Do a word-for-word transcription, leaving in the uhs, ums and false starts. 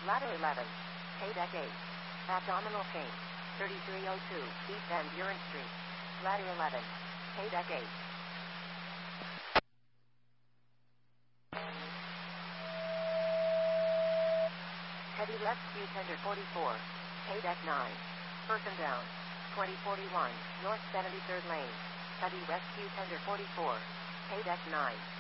Ladder eleven. Hay deck eight. Abdominal chain. thirty-three oh two. East End Urine Street. Ladder eleven. Hay deck eight. Heavy left skew tender forty-four. Hay deck nine. Person down. twenty forty-one. North seventy-third lane. Heavy west skew tender forty-four. Hay deck nine.